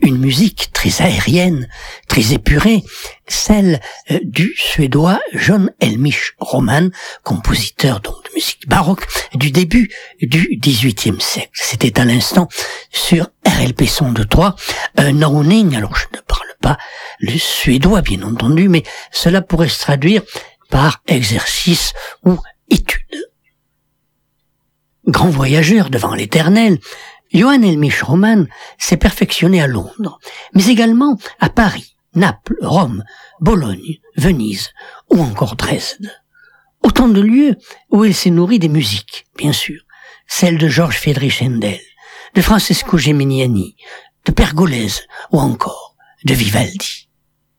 une musique très aérienne, très épurée, celle du Suédois John Helmich Roman, compositeur donc de musique baroque du début du XVIIIe siècle. C'était à l'instant sur RLP Son de 3, un awning, alors je ne parle pas le suédois bien entendu, mais cela pourrait se traduire par exercice ou étude. Grand voyageur devant l'éternel, Johann Helmich Roman s'est perfectionné à Londres, mais également à Paris, Naples, Rome, Bologne, Venise ou encore Dresde. Autant de lieux où il s'est nourri des musiques, bien sûr, celles de Georg Friedrich Händel, de Francesco Geminiani, de Pergolese ou encore de Vivaldi.